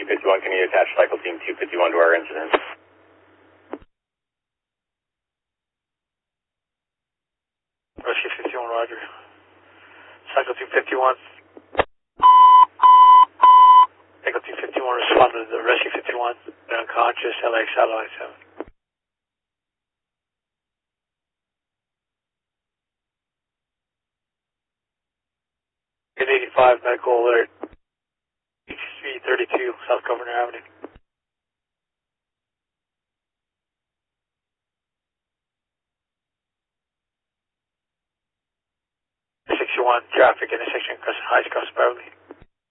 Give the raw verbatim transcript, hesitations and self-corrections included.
fifty-one, can you attach cycle team two fifty-one to our incident? Rescue fifty-one, roger. Cycle two fifty-one. Cycle two fifty-one responded to the Rescue fifty-one. They're unconscious, L A X satellite seven. eighty-five, medical alert. H three thirty-two, South Governor Avenue. sixty-one, traffic intersection, Crescent Heights, Cross Beverly.